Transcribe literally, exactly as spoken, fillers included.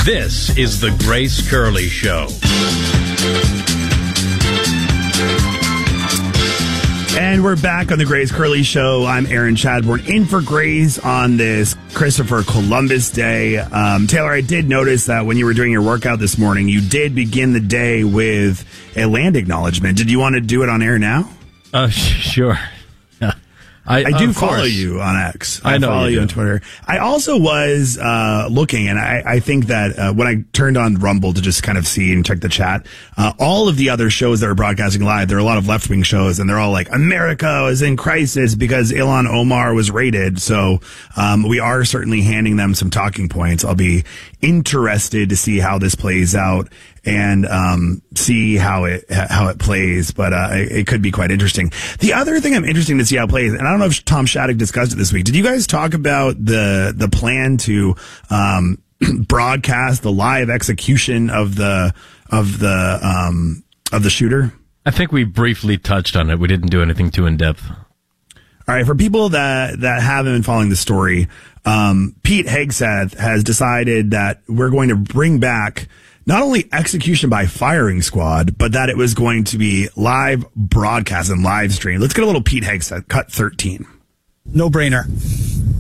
This is the Grace Curley Show. And we're back on the Grace Curley Show. I'm Aaron Chadbourne, in for Grace on this Christopher Columbus Day. Um, Taylor, I did notice that when you were doing your workout this morning, you did begin the day with a land acknowledgement. Did you want to do it on air now? Uh, sure. I, I do follow course. you on X. I, I know follow you you do. on Twitter. I also was uh, looking, and I, I think that uh, when I turned on Rumble to just kind of see and check the chat, uh, all of the other shows that are broadcasting live, there are a lot of left-wing shows, and they're all like, America is in crisis because Ilhan Omar was raided. So um, we are certainly handing them some talking points. I'll be interested to see how this plays out and um, see how it how it plays, but uh, it, it could be quite interesting. The other thing I'm interested to see how it plays, and I don't know if Tom Shattuck discussed it this week. Did you guys talk about the the plan to um, broadcast the live execution of the of the um, of the shooter? I think we briefly touched on it. We didn't do anything too in depth. All right, for people that that haven't been following the story, um, Pete Hegseth has decided that we're going to bring back not only execution by firing squad, but that it was going to be live broadcast and live stream. Let's get a little Pete Hegseth, cut thirteen. No brainer.